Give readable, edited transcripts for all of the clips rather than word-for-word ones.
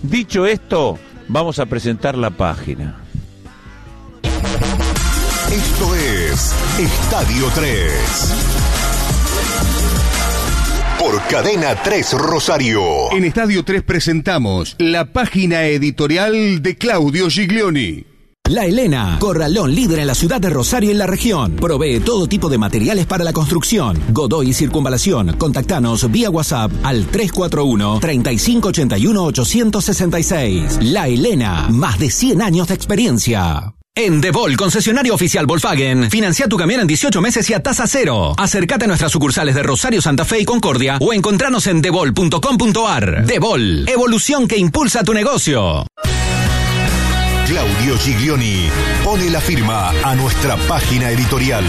Dicho esto, vamos a presentar la página. Esto es Estadio 3. Por Cadena 3 Rosario. En Estadio 3 presentamos la página editorial de Claudio Giglioni. La Helena, corralón líder en la ciudad de Rosario y en la región. Provee todo tipo de materiales para la construcción. Godoy y Circunvalación. Contactanos vía WhatsApp al 341-3581-866. La Helena, más de 100 años de experiencia. En DeVol, concesionario oficial Volkswagen, financia tu camión en 18 meses y a tasa cero. Acércate a nuestras sucursales de Rosario, Santa Fe y Concordia o encontranos en devol.com.ar. DeVol, evolución que impulsa tu negocio. Claudio Giglioni pone la firma a nuestra página editorial.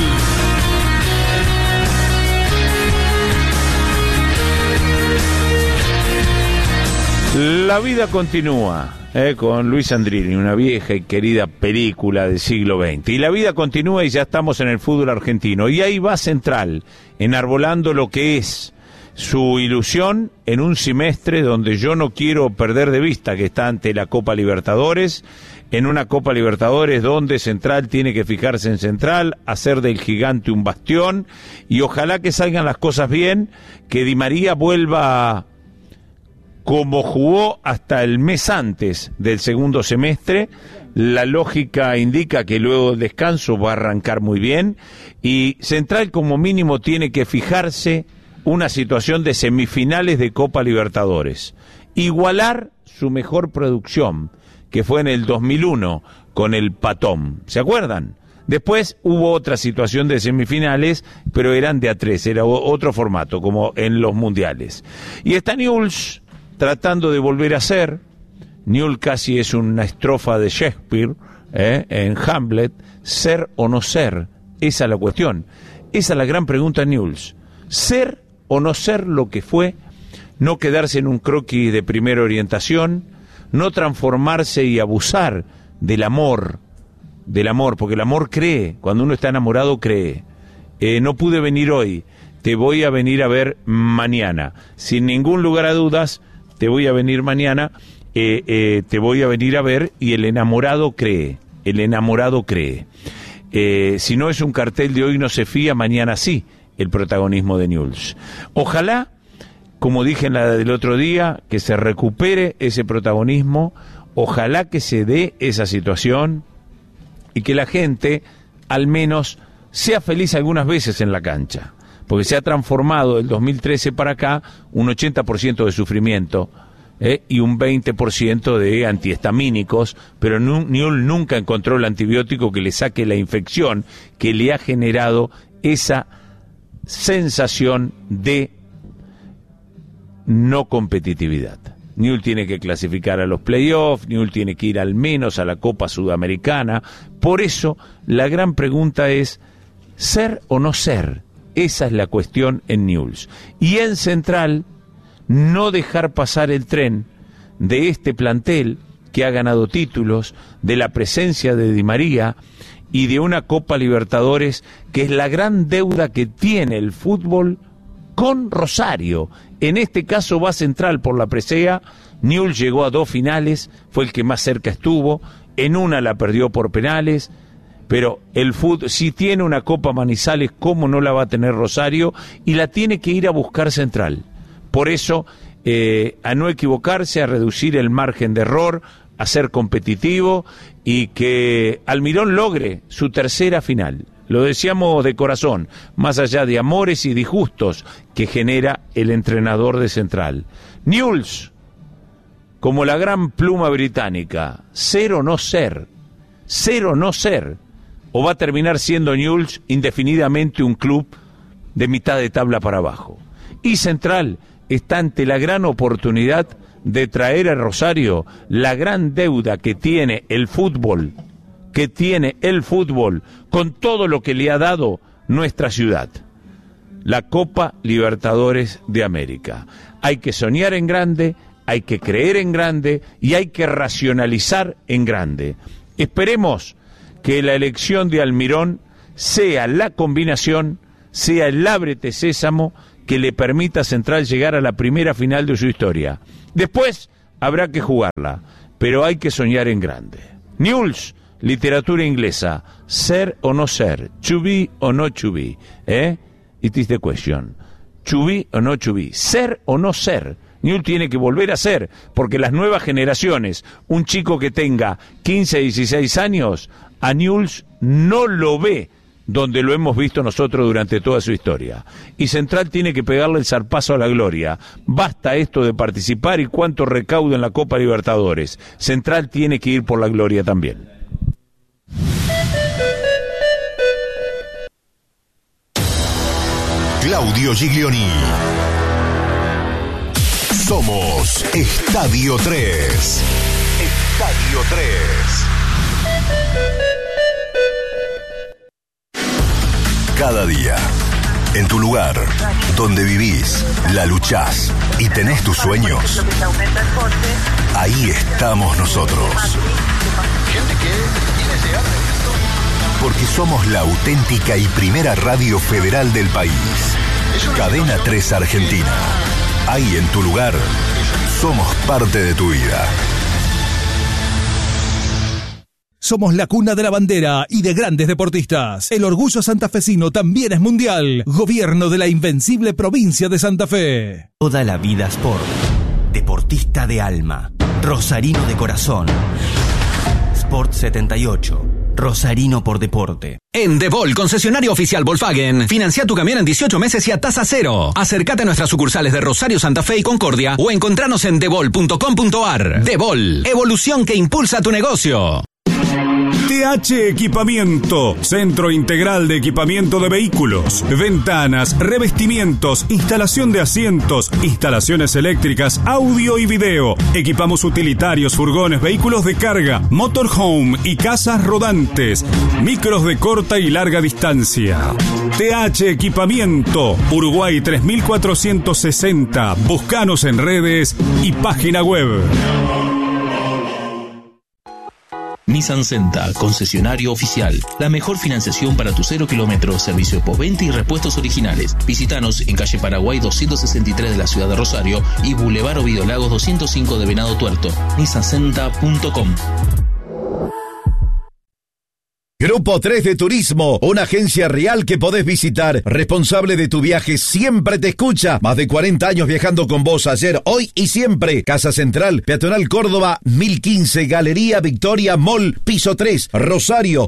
La vida continúa, con Luis Andrini, una vieja y querida película del siglo XX. Y la vida continúa y ya estamos en el fútbol argentino. Y ahí va Central, enarbolando lo que es su ilusión en un semestre donde yo no quiero perder de vista que está ante la Copa Libertadores, en una Copa Libertadores donde Central tiene que fijarse en Central, hacer del gigante un bastión, y ojalá que salgan las cosas bien, que Di María vuelva como jugó hasta el mes antes del segundo semestre. La lógica indica que luego del descanso va a arrancar muy bien, y Central como mínimo tiene que fijarse una situación de semifinales de Copa Libertadores, igualar su mejor producción, que fue en el 2001 con el Patón, ¿se acuerdan? Después hubo otra situación de semifinales, pero eran de A3, era otro formato, como en los mundiales. Y está Newell's tratando de volver a ser. Newell's casi es una estrofa de Shakespeare, en Hamlet, ser o no ser, esa es la cuestión. Esa es la gran pregunta en Newell's. Ser o no ser lo que fue, no quedarse en un croquis de primera orientación, no transformarse y abusar del amor, porque el amor cree, cuando uno está enamorado cree. No pude venir hoy, te voy a venir a ver mañana, sin ningún lugar a dudas, te voy a venir mañana, te voy a venir a ver, y el enamorado cree, si no es un cartel de hoy no se fía, mañana sí, el protagonismo de Newell's. Ojalá, como dije en la del otro día, que se recupere ese protagonismo, ojalá que se dé esa situación y que la gente al menos sea feliz algunas veces en la cancha, porque se ha transformado del 2013 para acá un 80% de sufrimiento, y un 20% de antihistamínicos, pero Newell's nunca encontró el antibiótico que le saque la infección que le ha generado esa sensación de no competitividad. Newell's tiene que clasificar a los playoffs, Newell's tiene que ir al menos a la Copa Sudamericana. Por eso la gran pregunta es ser o no ser. Esa es la cuestión en Newell's. Y en Central, no dejar pasar el tren de este plantel que ha ganado títulos, de la presencia de Di María y de una Copa Libertadores que es la gran deuda que tiene el fútbol con Rosario. En este caso va Central por la presea. Newell's llegó a 2 finales, fue el que más cerca estuvo, en una la perdió por penales, pero el fútbol, si tiene una Copa Manizales, ¿cómo no la va a tener Rosario? Y la tiene que ir a buscar Central. Por eso, a no equivocarse, a reducir el margen de error, a ser competitivo, y que Almirón logre su tercera final. Lo deseamos de corazón, más allá de amores y disgustos que genera el entrenador de Central. Newell's, como la gran pluma británica, ser o no ser, o va a terminar siendo Newell's indefinidamente un club de mitad de tabla para abajo. Y Central está ante la gran oportunidad de traer a Rosario la gran deuda que tiene el fútbol, con todo lo que le ha dado nuestra ciudad, la Copa Libertadores de América. Hay que soñar en grande, hay que creer en grande y hay que racionalizar en grande. Esperemos que la elección de Almirón sea la combinación, sea el ábrete sésamo que le permita a Central llegar a la primera final de su historia. Después habrá que jugarla, pero hay que soñar en grande. Newell's, literatura inglesa, ser o no ser, to be o no to be, It is the question, to be o no to be, ser o no ser. Newell's tiene que volver a ser, porque las nuevas generaciones, un chico que tenga 15, 16 años, a Newell's no lo ve donde lo hemos visto nosotros durante toda su historia. Y Central tiene que pegarle el zarpazo a la gloria. Basta esto de participar y cuánto recaudo en la Copa Libertadores. Central tiene que ir por la gloria también. Claudio Giglioni. Somos Estadio 3. Estadio 3. Cada día, en tu lugar, donde vivís, la luchás y tenés tus sueños, ahí estamos nosotros. Porque somos la auténtica y primera radio federal del país. Cadena 3 Argentina. Ahí en tu lugar, somos parte de tu vida. Somos la cuna de la bandera y de grandes deportistas. El orgullo santafesino también es mundial. Gobierno de la invencible provincia de Santa Fe. Toda la vida Sport. Deportista de alma. Rosarino de corazón. Sport 78. Rosarino por deporte. En Devol, concesionario oficial Volkswagen, financia tu camión en 18 meses y a tasa cero. Acércate a nuestras sucursales de Rosario, Santa Fe y Concordia o encontranos en devol.com.ar. Devol, evolución que impulsa tu negocio. TH Equipamiento, centro integral de equipamiento de vehículos, ventanas, revestimientos, instalación de asientos, instalaciones eléctricas, audio y video. Equipamos utilitarios, furgones, vehículos de carga, motorhome y casas rodantes, micros de corta y larga distancia. TH Equipamiento, Uruguay 3460. Búscanos en redes y página web. Nissan Senta, concesionario oficial. La mejor financiación para tu 0 kilómetros, servicio de postventa y repuestos originales. Visítanos en calle Paraguay 263 de la ciudad de Rosario y Boulevard Ovidio Lagos 205 de Venado Tuerto. nissancenta.com. Grupo 3 de Turismo, una agencia real que podés visitar. Responsable de tu viaje, siempre te escucha. Más de 40 años viajando con vos, ayer, hoy y siempre. Casa Central, Peatonal Córdoba, 1015, Galería Victoria Mall, piso 3, Rosario,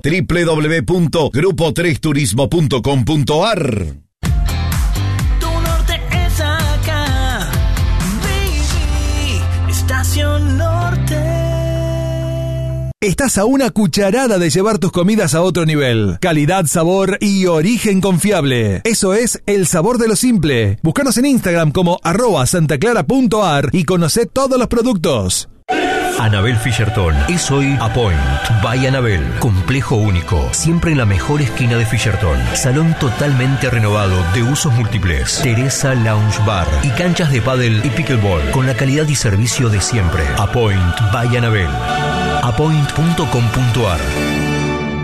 www.grupo3turismo.com.ar. Tu norte es acá, baby, Estación Norte. Estás a una cucharada de llevar tus comidas a otro nivel. Calidad, sabor y origen confiable. Eso es el sabor de lo simple. Búscanos en Instagram como @santaclara.ar y conocé todos los productos. Anabel Fisherton es hoy Apoint by Anabel. Complejo único, siempre en la mejor esquina de Fisherton. Salón totalmente renovado de usos múltiples. Teresa Lounge Bar y canchas de pádel y pickleball con la calidad y servicio de siempre. Apoint by Anabel. Apoint.com.ar.